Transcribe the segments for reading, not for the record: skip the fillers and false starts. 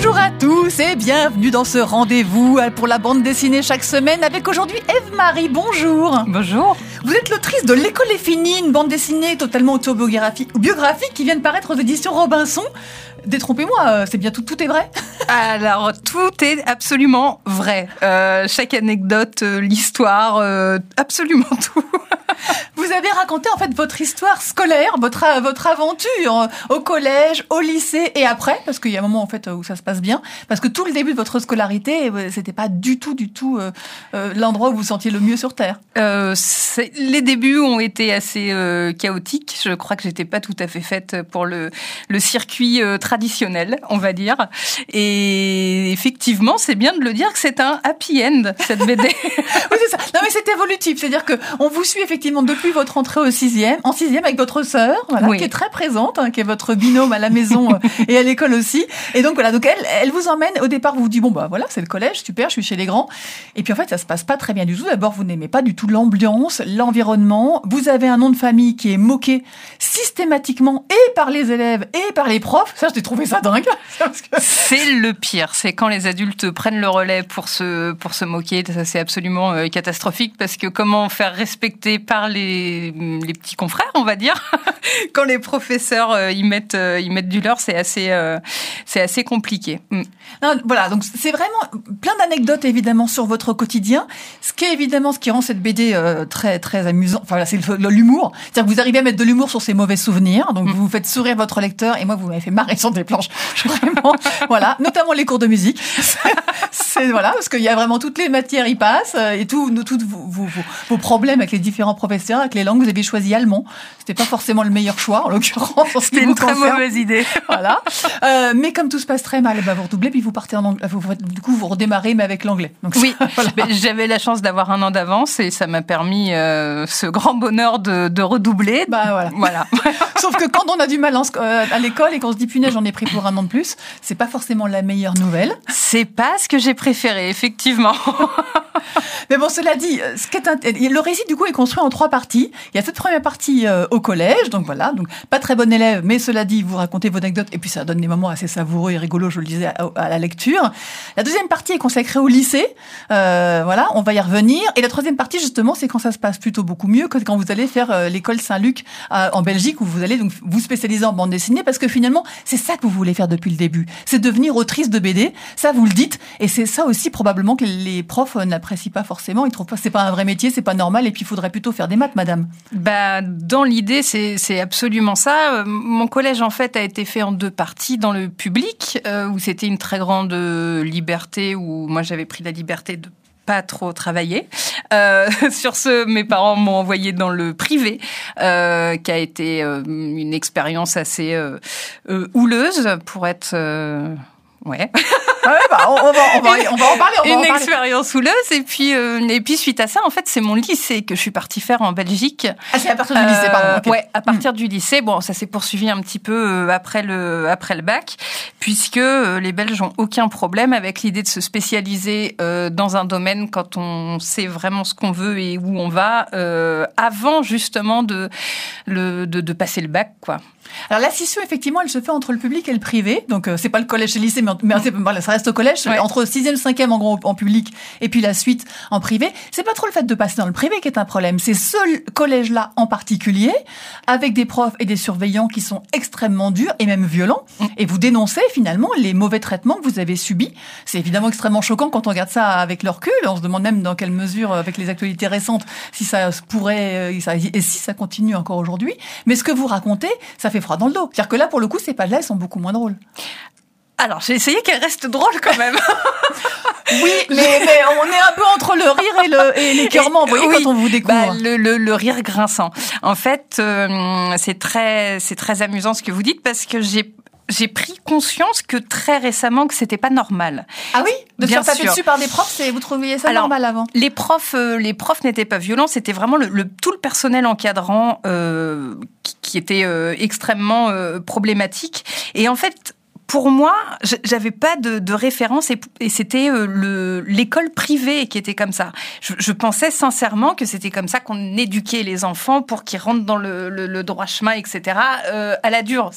Bonjour à tous et bienvenue dans ce rendez-vous pour la bande dessinée chaque semaine avec aujourd'hui Ève-Marie. Bonjour. Bonjour. Vous êtes l'autrice de L'école est finie, une bande dessinée totalement autobiographique qui vient de paraître aux éditions Robinson. Détrompez-moi, c'est bien tout est vrai? Alors, tout est absolument vrai. Chaque anecdote, l'histoire, absolument tout. Vous avez raconté en fait votre histoire scolaire, votre aventure au collège, au lycée et après, parce qu'il y a un moment en fait où ça se passe bien, parce que tout le début de votre scolarité, c'était pas du tout l'endroit où vous vous sentiez le mieux sur terre. Les débuts ont été assez chaotiques. Je crois que j'étais pas tout à fait faite pour le circuit traditionnel, on va dire. Et effectivement, c'est bien de le dire que c'est un happy end cette BD. Oui, c'est ça. Non mais c'est évolutif, c'est-à-dire que on vous suit effectivement depuis votre entrée en sixième avec votre sœur, voilà, oui, qui est très présente, qui est votre binôme à la maison et à l'école aussi. Et donc voilà, donc elle vous emmène. Au départ, vous vous dites bon bah voilà, c'est le collège, super, je suis chez les grands. Et puis en fait, ça se passe pas très bien du tout. D'abord, vous n'aimez pas du tout l'ambiance, l'environnement. Vous avez un nom de famille qui est moqué systématiquement et par les élèves et par les profs. Ça, j'ai trouvé ça dingue. C'est le pire. C'est quand les adultes prennent le relais pour se moquer. Ça, c'est absolument catastrophique parce que comment faire respecter par les petits confrères, on va dire, quand les professeurs y mettent du leur, c'est assez compliqué. Non, voilà, donc c'est vraiment plein d'anecdotes évidemment sur votre quotidien. Ce qui rend cette BD très très amusant. Enfin, c'est l'humour. C'est-à-dire que vous arrivez à mettre de l'humour sur ces mauvais souvenirs. Donc vous faites sourire votre lecteur et moi vous m'avez fait marrer sur des planches. Vraiment, voilà, notamment les cours de musique. C'est voilà, parce qu'il y a vraiment toutes les matières y passent et toutes vos problèmes avec les différents professeurs, avec les langues. Vous avez choisi allemand. C'était pas forcément le meilleur choix en l'occurrence. C'était une très mauvaise idée. Voilà. Mais comme tout se passe très mal, vous redoublez puis vous partez en anglais. Du coup, vous redémarrez mais avec l'anglais. Donc oui. Voilà. J'avais la chance d'avoir un an d'avance et ça m'a permis ce grand bonheur de redoubler. Voilà. Sauf que quand on a du mal à l'école et qu'on se dit punaise, j'en ai pris pour un an de plus, c'est pas forcément la meilleure nouvelle. C'est pas ce que j'ai préféré, effectivement. Mais bon, cela dit, le récit du coup est construit en 3 parties. Il y a cette première partie au collège, donc voilà, donc pas très bon élève, mais cela dit, vous racontez vos anecdotes et puis ça donne des moments assez savoureux et rigolos, je le disais, à la lecture. La deuxième partie est consacrée au lycée, voilà, on va y revenir. Et la troisième partie justement, c'est quand ça se passe plutôt beaucoup mieux, quand vous allez faire l'école Saint-Luc en Belgique, où vous allez donc vous spécialiser en bande dessinée, parce que finalement, c'est ça que vous voulez faire depuis le début, c'est devenir autrice de BD. Ça, vous le dites, et c'est ça aussi probablement que les profs n'apprécient pas forcément. Ils trouvent pas, c'est pas un vrai métier, c'est pas normal, et puis il faudrait plutôt faire des maths, madame. Dans l'idée, c'est absolument ça. Mon collège, en fait, a été fait en 2 parties. Dans le public, où c'était une très grande liberté, où moi j'avais pris la liberté de pas trop travailler. Sur ce, mes parents m'ont envoyé dans le privé, qui a été une expérience assez houleuse pour être... Ouais. On va en parler. Une expérience houleuse et puis suite à ça, en fait, c'est mon lycée que je suis partie faire en Belgique. Ah, c'est à partir du lycée, pardon. Okay. Ouais, à partir du lycée. Bon, ça s'est poursuivi un petit peu après le bac, puisque les Belges ont aucun problème avec l'idée de se spécialiser dans un domaine quand on sait vraiment ce qu'on veut et où on va, avant justement de passer le bac, quoi. Alors la scission, effectivement, elle se fait entre le public et le privé. Donc c'est pas le collège et le lycée, mais ça reste au collège. Ouais. Entre 6e, 5e en gros en public et puis la suite en privé. C'est pas trop le fait de passer dans le privé qui est un problème. C'est ce collège-là en particulier, avec des profs et des surveillants qui sont extrêmement durs et même violents. Et vous dénoncez finalement les mauvais traitements que vous avez subis. C'est évidemment extrêmement choquant quand on regarde ça avec le recul. On se demande même dans quelle mesure, avec les actualités récentes, si ça pourrait et si ça continue encore aujourd'hui. Mais ce que vous racontez, ça fait froid dans le dos. C'est-à-dire que là, pour le coup, ces pages-là, elles sont beaucoup moins drôles. Alors, j'ai essayé qu'elles restent drôles quand même. Oui, mais on est un peu entre le rire et l'écœurement, vous voyez, quand on vous découvre. Le rire grinçant. En fait, c'est très amusant ce que vous dites parce que j'ai pris conscience que très récemment que c'était pas normal. Ah oui, de se faire taper dessus par des profs, vous trouviez ça normal avant? Les profs n'étaient pas violents, c'était vraiment tout le personnel encadrant qui était extrêmement problématique. Et en fait, pour moi, j'avais pas de référence et c'était l'école privée qui était comme ça. Je pensais sincèrement que c'était comme ça qu'on éduquait les enfants pour qu'ils rentrent dans le droit chemin, etc. À la dure.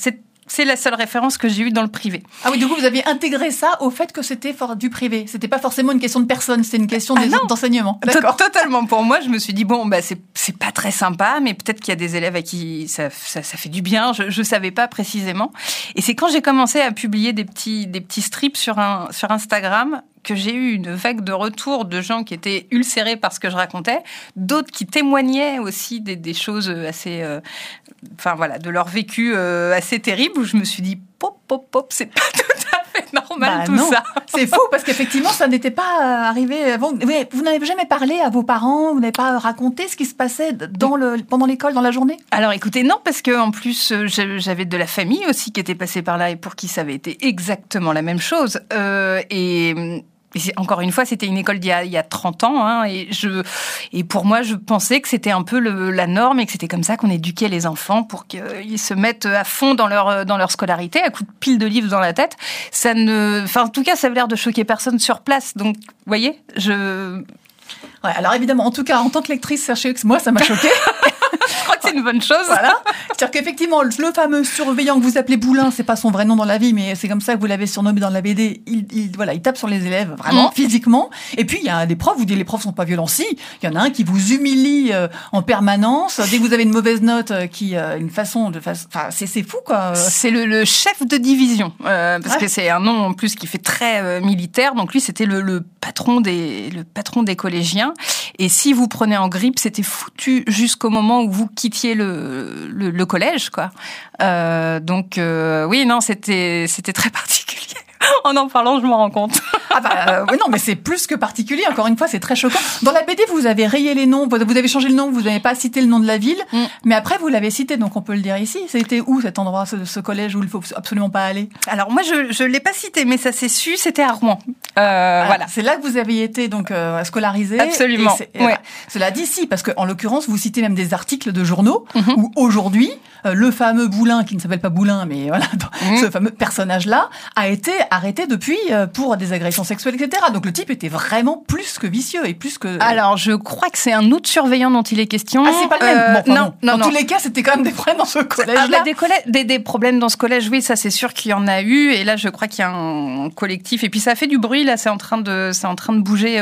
C'est la seule référence que j'ai eue dans le privé. Ah oui, du coup, vous aviez intégré ça au fait que c'était du privé. C'était pas forcément une question de personne, c'était une question d'enseignement. D'accord. Totalement. Pour moi, je me suis dit, bon, c'est pas très sympa, mais peut-être qu'il y a des élèves à qui ça fait du bien. Je savais pas précisément. Et c'est quand j'ai commencé à publier des petits strips sur Instagram que j'ai eu une vague de retours de gens qui étaient ulcérés par ce que je racontais, d'autres qui témoignaient aussi des choses assez, de leur vécu assez terrible, où je me suis dit, pop, c'est pas tout à fait normal ça. C'est fou, parce qu'effectivement, ça n'était pas arrivé avant. Vous n'avez jamais parlé à vos parents, vous n'avez pas raconté ce qui se passait pendant l'école, dans la journée? Alors écoutez, non, parce que en plus, j'avais de la famille aussi qui était passée par là et pour qui ça avait été exactement la même chose. Et encore une fois, c'était une école d'il y a 30 ans, hein, et pour moi, je pensais que c'était un peu la norme et que c'était comme ça qu'on éduquait les enfants pour qu'ils se mettent à fond dans leur scolarité, à coups de pile de livres dans la tête. En tout cas, ça avait l'air de choquer personne sur place. Donc, vous voyez, Ouais, alors évidemment, en tout cas, en tant que lectrice, sachez que moi, ça m'a choquée. Je crois que c'est une bonne chose. Voilà. C'est-à-dire qu'effectivement, le fameux surveillant que vous appelez Boulin, c'est pas son vrai nom dans la vie, mais c'est comme ça que vous l'avez surnommé dans la BD. Il tape sur les élèves, vraiment, physiquement. Et puis, il y a des profs, vous dites les profs sont pas violents. Si, il y en a un qui vous humilie en permanence. Dès que vous avez une mauvaise note, c'est fou, quoi. C'est le chef de division, parce que c'est un nom, en plus, qui fait très militaire. Donc, lui, c'était le patron des collégiens. Et si vous prenez en grippe, c'était foutu jusqu'au moment où vous quittiez le collège, quoi. Oui, non, c'était très particulier. En parlant, je m'en rends compte. Non, mais c'est plus que particulier. Encore une fois, c'est très choquant. Dans la BD, vous avez rayé les noms, vous avez changé le nom, vous n'avez pas cité le nom de la ville, mais après, vous l'avez cité, donc on peut le dire ici. C'était où cet endroit, ce collège où il faut absolument pas aller? Alors moi, je l'ai pas cité, mais ça s'est su, c'était à Rouen. Voilà. C'est là que vous aviez été donc scolarisé. Absolument. Cela dit, si, parce que en l'occurrence, vous citez même des articles de journaux où aujourd'hui, le fameux Boulin, qui ne s'appelle pas Boulin, mais voilà, ce fameux personnage-là, a été arrêté depuis pour des agressions sexuelles, etc. Donc le type était vraiment plus que vicieux et plus que... Alors, je crois que c'est un autre surveillant dont il est question. Ah, c'est pas le même. Non. Dans tous les cas, c'était quand même des problèmes dans ce collège-là. Des problèmes dans ce collège, oui, ça c'est sûr qu'il y en a eu. Et là, je crois qu'il y a un collectif. Et puis ça fait du bruit. Là, c'est en train de bouger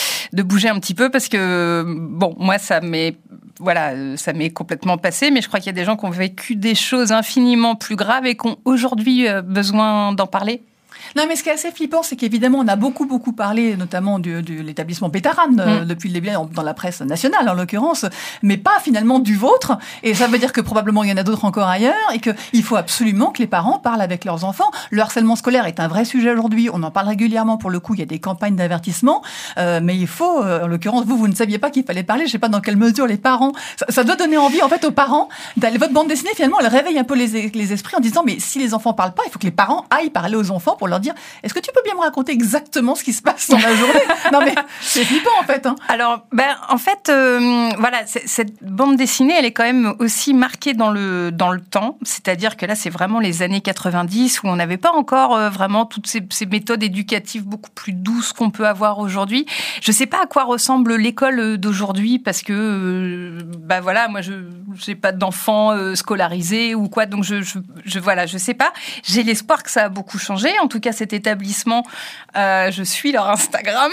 un petit peu parce que moi, ça m'est complètement passé. Mais je crois qu'il y a des gens qui ont vécu des choses infiniment plus graves et qui ont aujourd'hui besoin d'en parler. Non, mais ce qui est assez flippant, c'est qu'évidemment, on a beaucoup parlé, notamment de l'établissement Pétarane, depuis le début, dans la presse nationale, en l'occurrence, mais pas finalement du vôtre. Et ça veut dire que probablement il y en a d'autres encore ailleurs, et qu'il faut absolument que les parents parlent avec leurs enfants. Le harcèlement scolaire est un vrai sujet aujourd'hui. On en parle régulièrement. Pour le coup, il y a des campagnes d'avertissement, mais il faut, en l'occurrence, vous ne saviez pas qu'il fallait parler. Je sais pas dans quelle mesure les parents. Ça doit donner envie, en fait, aux parents d'aller. Votre bande dessinée, finalement, elle réveille un peu les esprits en disant, mais si les enfants parlent pas, il faut que les parents aillent parler aux enfants pour leur dire, est-ce que tu peux bien me raconter exactement ce qui se passe dans la journée? Non, mais c'est flippant, en fait. Alors, en fait, cette bande dessinée, elle est quand même aussi marquée dans le temps. C'est-à-dire que là, c'est vraiment les années 90 où on n'avait pas encore vraiment toutes ces méthodes éducatives beaucoup plus douces qu'on peut avoir aujourd'hui. Je sais pas à quoi ressemble l'école d'aujourd'hui parce que, moi, je n'ai pas d'enfants scolarisés ou quoi. Donc, je sais pas. J'ai l'espoir que ça a beaucoup changé. En tout cas, cet établissement, je suis leur Instagram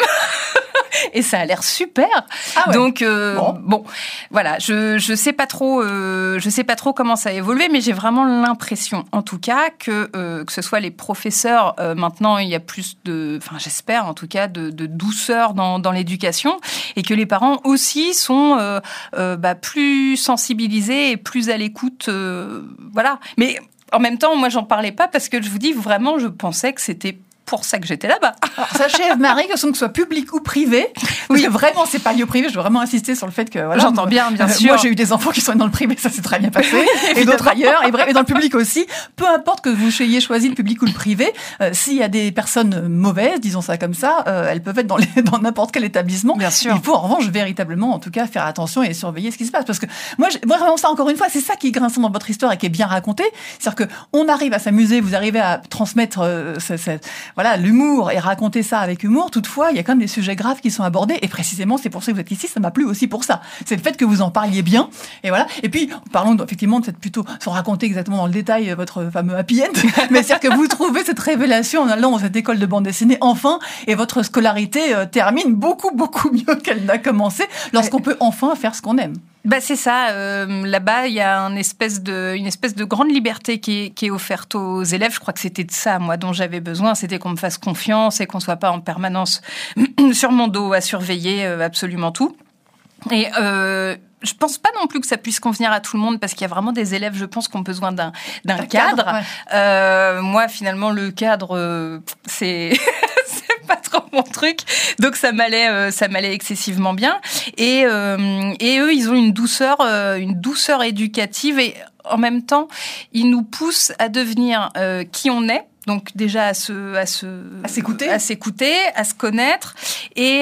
et ça a l'air super. Ah ouais. Donc voilà, je sais pas trop comment ça a évolué, mais j'ai vraiment l'impression, en tout cas, que ce soit les professeurs, maintenant il y a plus j'espère en tout cas de douceur dans l'éducation, et que les parents aussi sont plus sensibilisés et plus à l'écoute, voilà. Mais en même temps, moi, j'en parlais pas parce que je vous dis vraiment, je pensais que c'était pour ça que j'étais là-bas. Alors, sachez, Eve-Marie, que ce soit public ou privé, parce que vraiment, c'est pas lié au privé, je veux vraiment insister sur le fait que... Voilà, j'entends bien sûr. Moi, j'ai eu des enfants qui sont dans le privé, ça s'est très bien passé, et d'autres ailleurs, et dans le public aussi. Peu importe que vous ayez choisi le public ou le privé, s'il y a des personnes mauvaises, disons ça comme ça, elles peuvent être dans n'importe quel établissement. Bien sûr. Il faut, en revanche, véritablement, en tout cas, faire attention et surveiller ce qui se passe. Parce que moi, vraiment, ça, encore une fois, c'est ça qui est grinçant dans votre histoire et qui est bien raconté. C'est-à-dire qu'on arrive à s'amuser, vous arrivez à transmettre voilà, l'humour et raconter ça avec humour. Toutefois, il y a quand même des sujets graves qui sont abordés. Et précisément, c'est pour ça que vous êtes ici. Ça m'a plu aussi pour ça. C'est le fait que vous en parliez bien. Et voilà. Et puis, parlons effectivement de cette plutôt, sans raconter exactement dans le détail votre fameux happy end, mais c'est-à-dire que vous trouvez cette révélation en allant dans cette école de bande dessinée enfin, et votre scolarité termine beaucoup mieux qu'elle n'a commencé lorsqu'on peut enfin faire ce qu'on aime. C'est ça. Là-bas, il y a une espèce de grande liberté qui est offerte aux élèves. Je crois que c'était de ça, moi, dont j'avais besoin. C'était qu'on me fasse confiance et qu'on soit pas en permanence sur mon dos à surveiller absolument tout. Et je pense pas non plus que ça puisse convenir à tout le monde parce qu'il y a vraiment des élèves, je pense, qui ont besoin d'un cadre. Ouais. Moi, finalement, le cadre, c'est pas trop mon truc. Donc ça m'allait excessivement bien. Et eux, ils ont une douceur éducative et en même temps, ils nous poussent à devenir qui on est. Donc déjà à s'écouter, à se connaître et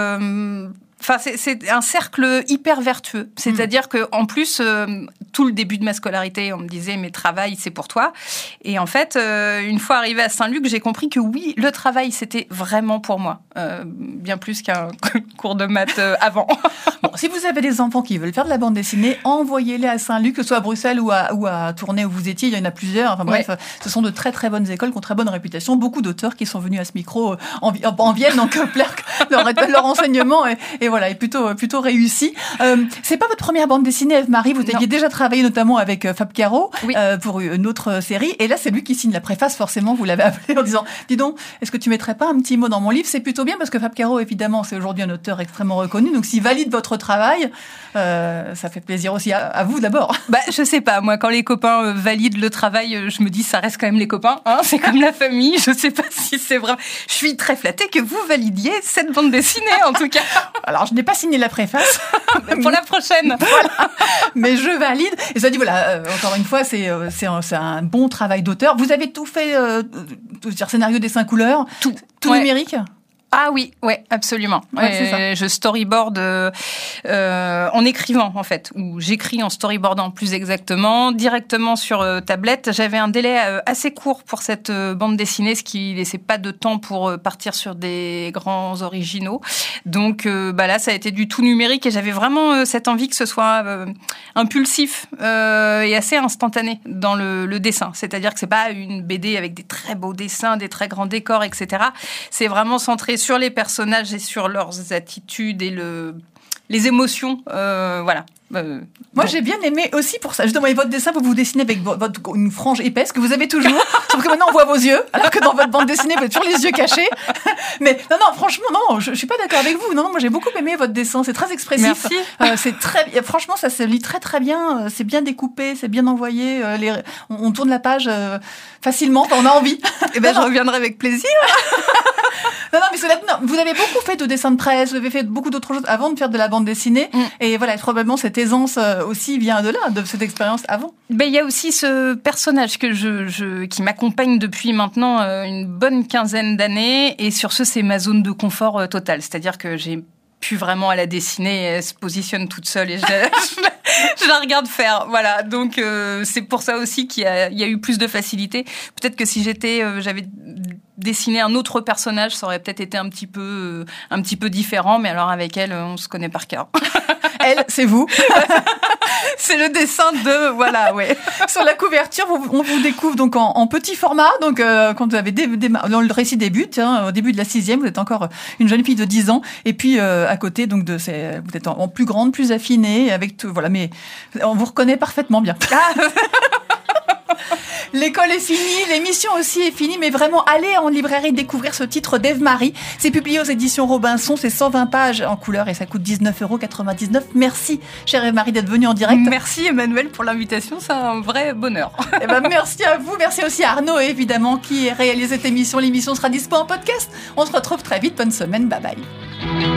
c'est un cercle hyper vertueux. C'est-à-dire que en plus, tout le début de ma scolarité, on me disait mais travail, c'est pour toi. Et en fait, une fois arrivée à Saint-Luc, j'ai compris que oui, le travail, c'était vraiment pour moi, bien plus qu'un cours de maths avant. Bon, si vous avez des enfants qui veulent faire de la bande dessinée, envoyez-les à Saint-Luc, que ce soit à Bruxelles ou à Tournai où vous étiez. Il y en a plusieurs. Enfin bref, ouais. Ce sont de très très bonnes écoles qui ont très bonne réputation. Beaucoup d'auteurs qui sont venus à ce micro en Vienne, donc leur enseignement et voilà, est plutôt réussi. C'est pas votre première bande dessinée, Eve-Marie. Vous aviez déjà travaillé notamment avec Fab Caro pour une autre série. Et là, c'est lui qui signe la préface. Forcément, vous l'avez appelé en disant « Dis donc, est-ce que tu mettrais pas un petit mot dans mon livre ?» C'est plutôt bien parce que Fab Caro, évidemment, c'est aujourd'hui un auteur extrêmement reconnu. Donc, s'il valide votre travail, ça fait plaisir aussi à vous d'abord. Je sais pas. Moi, quand les copains valident le travail, je me dis ça reste quand même les copains. Hein, c'est comme la famille. Je sais pas si c'est vrai. Je suis très flattée que vous validiez cette bande dessinée, en tout cas. Alors, je n'ai pas signé la préface. Pour la prochaine. Voilà. Mais je valide. Et ça dit, voilà, encore une fois, c'est un bon travail d'auteur. Vous avez tout fait, scénario, dessin, couleur, tout numérique? Ah oui, ouais, absolument. C'est ça. Je storyboard en écrivant, en fait, ou j'écris en storyboardant plus exactement, directement sur tablette. J'avais un délai assez court pour cette bande dessinée, ce qui laissait pas de temps pour partir sur des grands originaux. Donc là, ça a été du tout numérique et j'avais vraiment cette envie que ce soit impulsif et assez instantané dans le dessin. C'est-à-dire que c'est pas une BD avec des très beaux dessins, des très grands décors, etc. C'est vraiment centré sur les personnages et sur leurs attitudes et les émotions, voilà. Moi, j'ai bien aimé aussi pour ça. Justement, votre dessin, vous dessinez avec une frange épaisse que vous avez toujours, sauf que maintenant on voit vos yeux, alors que dans votre bande dessinée, vous avez toujours les yeux cachés. Mais non, franchement, non, je suis pas d'accord avec vous. Non, moi j'ai beaucoup aimé votre dessin. C'est très expressif. Merci. Franchement, ça se lit très très bien. C'est bien découpé, c'est bien envoyé. On tourne la page facilement. Enfin, on a envie. Et je reviendrai avec plaisir. Non, mais vous avez beaucoup fait de dessins de presse, vous avez fait beaucoup d'autres choses avant de faire de la bande dessinée. Et voilà, probablement cette aisance aussi vient de là, de cette expérience avant. Il y a aussi ce personnage qui m'accompagne depuis maintenant une bonne quinzaine d'années. Et sur ce, c'est ma zone de confort totale. C'est-à-dire que j'ai pu vraiment à la dessiner, elle se positionne toute seule et je la regarde faire. Voilà, donc c'est pour ça aussi qu'il y a eu plus de facilité. Peut-être que si j'avais dessiner un autre personnage, ça aurait peut-être été un petit peu différent, mais alors avec elle, on se connaît par cœur. Elle, c'est vous. C'est le dessin de, voilà, ouais. Sur la couverture, on vous découvre donc en petit format. Donc, quand vous avez dans le récit débute, au début de la 6e, vous êtes encore une jeune fille de 10 ans. Et puis, à côté, donc, vous êtes en plus grande, plus affinée, avec tout, voilà. Mais on vous reconnaît parfaitement bien. L'école est finie, l'émission aussi est finie, mais vraiment, allez en librairie découvrir ce titre d'Eve-Marie. C'est publié aux éditions Robinson, c'est 120 pages en couleur et ça coûte 19,99 €. Merci, chère Eve-Marie, d'être venue en direct. Merci Emmanuel pour l'invitation, c'est un vrai bonheur. Merci à vous, merci aussi à Arnaud, évidemment, qui a réalisé cette émission. L'émission sera dispo en podcast. On se retrouve très vite, bonne semaine, bye bye.